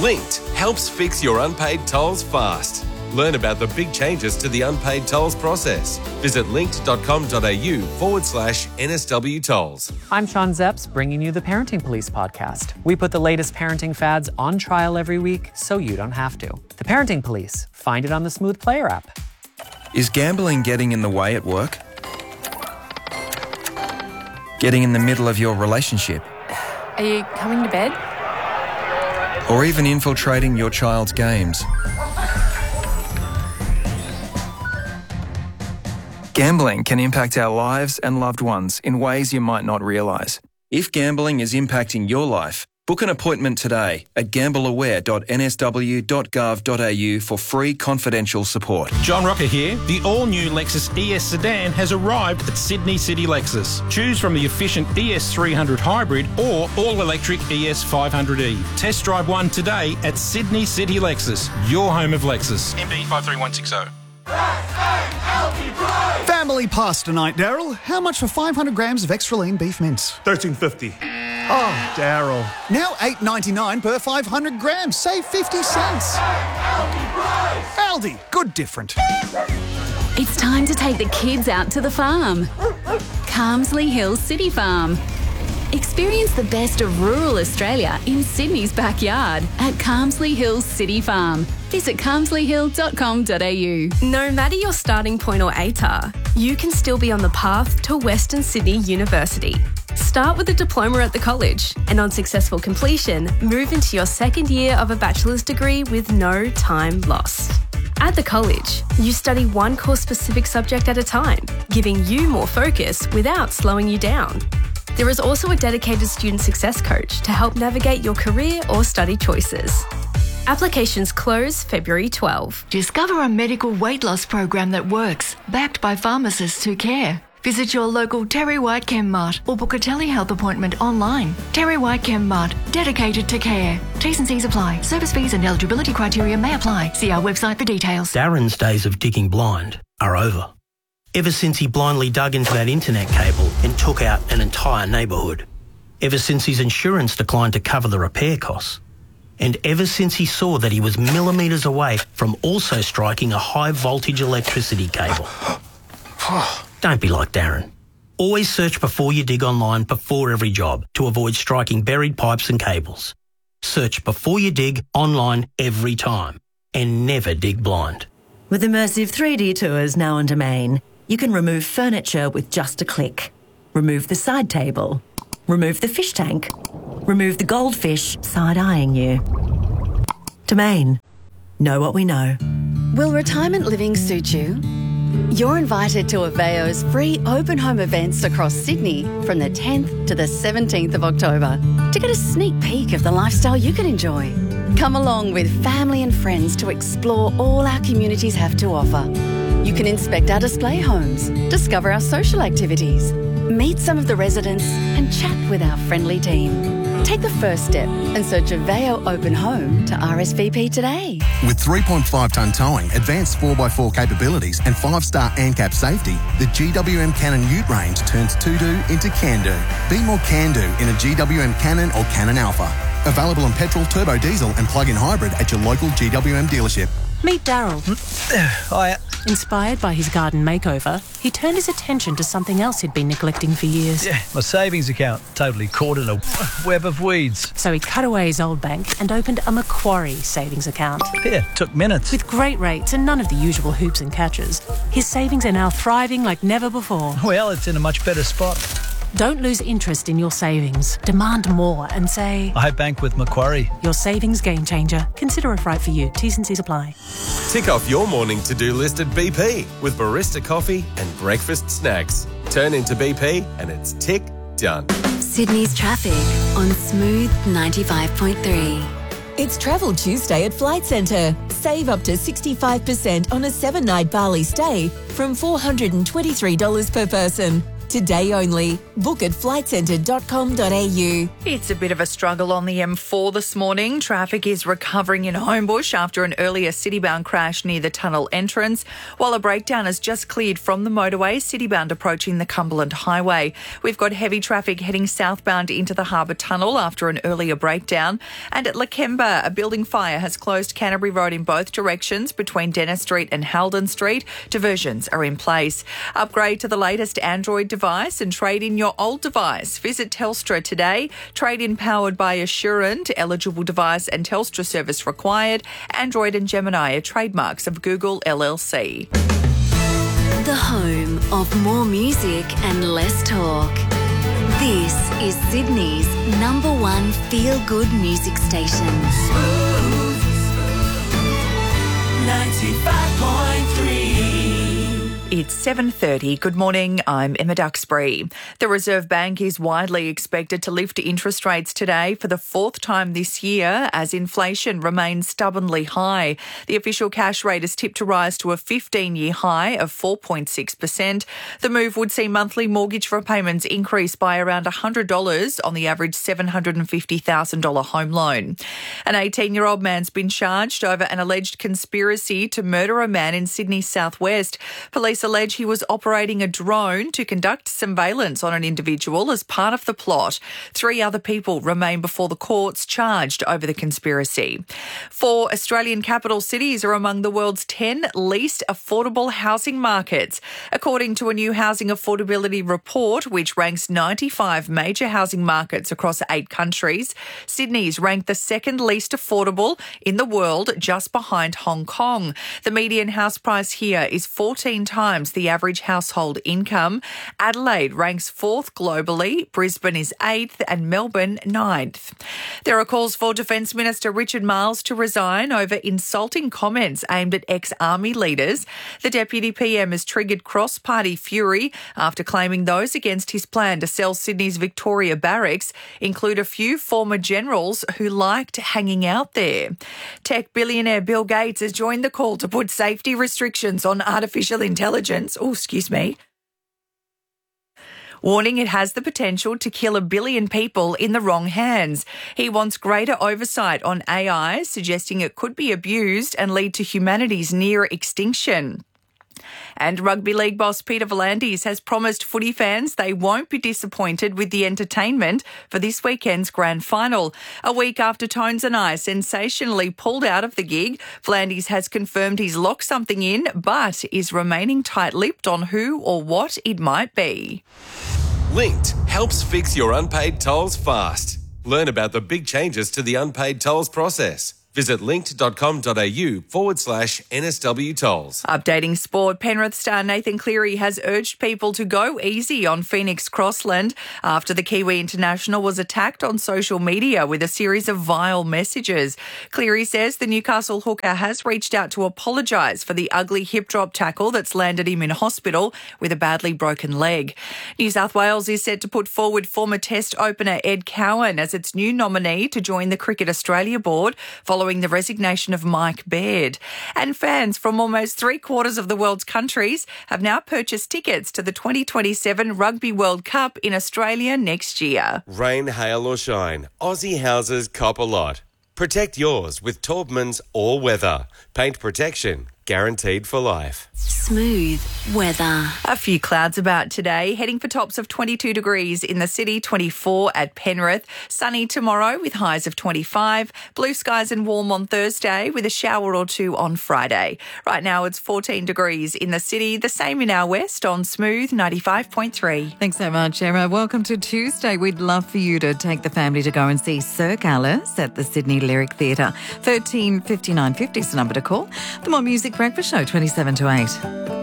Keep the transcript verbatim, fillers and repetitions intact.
Linked helps fix your unpaid tolls fast. Learn about the big changes to the unpaid tolls process. Visit linkt.com.au forward slash NSW tolls. I'm Sean Zepps, bringing you the Parenting Police podcast. We put the latest parenting fads on trial every week so you don't have to. The Parenting Police. Find it on the Smooth Player app. Is gambling getting in the way at work? Getting in the middle of your relationship? Are you coming to bed? Or even infiltrating your child's games? Gambling can impact our lives and loved ones in ways you might not realise. If gambling is impacting your life, book an appointment today at gamble aware dot n s w dot gov dot a u for free confidential support. John Rocker here. The all-new Lexus E S sedan has arrived at Sydney City Lexus. Choose from the efficient E S three hundred Hybrid or all-electric E S five hundred E. Test drive one today at Sydney City Lexus, your home of Lexus. M B five three one six zero. Family pasta night, Daryl. How much for five hundred grams of extra lean beef mince? thirteen fifty. Oh, Daryl. Now eight ninety-nine per five hundred grams. Save fifty cents. Aldi. Good different. It's time to take the kids out to the farm. Carmsley Hills City Farm. Experience the best of rural Australia in Sydney's backyard at Carmsley Hills City Farm. Visit carmsley hill dot com dot a u. No matter your starting point or A T A R, you can still be on the path to Western Sydney University. Start with a diploma at the college and on successful completion, move into your second year of a bachelor's degree with no time lost. At the college, you study one course-specific subject at a time, giving you more focus without slowing you down. There is also a dedicated student success coach to help navigate your career or study choices. Applications close February twelfth. Discover a medical weight loss program that works, backed by pharmacists who care. Visit your local Terry White Chem Mart or book a telehealth appointment online. Terry White Chem Mart, dedicated to care. T's and C's apply. Service fees and eligibility criteria may apply. See our website for details. Darren's days of digging blind are over. Ever since he blindly dug into that internet cable and took out an entire neighbourhood. Ever since his insurance declined to cover the repair costs. And ever since he saw that he was millimetres away from also striking a high voltage electricity cable. Don't be like Darren. Always search before you dig online before every job to avoid striking buried pipes and cables. Search before you dig online every time and never dig blind. With immersive three D tours now on Domain, you can remove furniture with just a click. Remove the side table. Remove the fish tank. Remove the goldfish side-eyeing you. Domain. Know what we know. Will retirement living suit you? You're invited to Aveo's free open home events across Sydney from the tenth to the seventeenth of October to get a sneak peek of the lifestyle you can enjoy. Come along with family and friends to explore all our communities have to offer. You can inspect our display homes, discover our social activities, meet some of the residents and chat with our friendly team. Take the first step and search Aveo Open Home to R S V P today. With three point five tonne towing, advanced four by four capabilities and five star ANCAP safety, the G W M Cannon Ute range turns to-do into can-do. Be more can-do in a G W M Cannon or Cannon Alpha. Available in petrol, turbo diesel and plug-in hybrid at your local G W M dealership. Meet Daryl. Hiya. Inspired by his garden makeover, he turned his attention to something else he'd been neglecting for years. Yeah, my savings account, totally caught in a web of weeds. So he cut away his old bank and opened a Macquarie savings account. Yeah, took minutes. With great rates and none of the usual hoops and catches, his savings are now thriving like never before. Well, it's in a much better spot. Don't lose interest in your savings. Demand more and say, I bank with Macquarie. Your savings game changer. Consider if right for you. T's and C's apply. Tick off your morning to-do list at B P with barista coffee and breakfast snacks. Turn into B P and it's tick done. Sydney's traffic on Smooth ninety-five point three. It's Travel Tuesday at Flight Centre. Save up to sixty-five percent on a seven-night Bali stay from four hundred twenty-three dollars per person. Today only. Book at flight centre dot com dot a u. It's a bit of a struggle on the M four this morning. Traffic is recovering in Homebush after an earlier citybound crash near the tunnel entrance, while a breakdown has just cleared from the motorway, citybound approaching the Cumberland Highway. We've got heavy traffic heading southbound into the Harbour Tunnel after an earlier breakdown. And at Lakemba, a building fire has closed Canterbury Road in both directions between Dennis Street and Halden Street. Diversions are in place. Upgrade to the latest Android device and trade in your old device. Visit Telstra today. Trade-in powered by Assurant. Eligible device and Telstra service required. Android and Gemini are trademarks of Google L L C. The home of more music and less talk. This is Sydney's number one feel-good music station. Smooth ninety-five point three. It's seven thirty. Good morning, I'm Emma Duxbury. The Reserve Bank is widely expected to lift interest rates today for the fourth time this year as inflation remains stubbornly high. The official cash rate is tipped to rise to a fifteen-year high of four point six percent. The move would see monthly mortgage repayments increase by around one hundred dollars on the average seven hundred fifty thousand dollars home loan. An eighteen-year-old man's been charged over an alleged conspiracy to murder a man in Sydney's southwest. Police allege he was operating a drone to conduct surveillance on an individual as part of the plot. Three other people remain before the courts charged over the conspiracy. Four Australian capital cities are among the world's ten least affordable housing markets. According to a new housing affordability report, which ranks ninety-five major housing markets across eight countries, Sydney's ranked the second least affordable in the world, just behind Hong Kong. The median house price here is fourteen times the average household income. Adelaide ranks fourth globally, Brisbane is eighth and Melbourne ninth. There are calls for Defence Minister Richard Marles to resign over insulting comments aimed at ex-army leaders. The Deputy P M has triggered cross-party fury after claiming those against his plan to sell Sydney's Victoria Barracks include a few former generals who liked hanging out there. Tech billionaire Bill Gates has joined the call to put safety restrictions on artificial intelligence. Oh, excuse me. Warning it has the potential to kill a billion people in the wrong hands. He wants greater oversight on A I, suggesting it could be abused and lead to humanity's near extinction. And Rugby League boss Peter V'landys has promised footy fans they won't be disappointed with the entertainment for this weekend's grand final. A week after Tones and I sensationally pulled out of the gig, V'landys has confirmed he's locked something in, but is remaining tight-lipped on who or what it might be. Linked helps fix your unpaid tolls fast. Learn about the big changes to the unpaid tolls process. Visit linked.com.au forward slash NSW tolls. Updating sport, Penrith star Nathan Cleary has urged people to go easy on Phoenix Crossland after the Kiwi international was attacked on social media with a series of vile messages. Cleary says the Newcastle hooker has reached out to apologise for the ugly hip drop tackle that's landed him in hospital with a badly broken leg. New South Wales is set to put forward former Test opener Ed Cowan as its new nominee to join the Cricket Australia board following the resignation of Mike Baird. And fans from almost three quarters of the world's countries have now purchased tickets to the twenty twenty-seven Rugby World Cup in Australia next year. Rain, hail or shine, Aussie houses cop a lot. Protect yours with Taubman's All Weather. Paint protection guaranteed for life. Smooth weather. A few clouds about today, heading for tops of twenty-two degrees in the city, twenty-four at Penrith. Sunny tomorrow with highs of twenty-five. Blue skies and warm on Thursday with a shower or two on Friday. Right now it's fourteen degrees in the city, the same in our west on Smooth ninety-five point three. Thanks so much, Emma. Welcome to Tuesday. We'd love for you to take the family to go and see Cirque Alice at the Sydney Lyric Theatre. thirteen fifty-nine fifty is the number to call. The More Music Breakfast Show, twenty-seven to eight.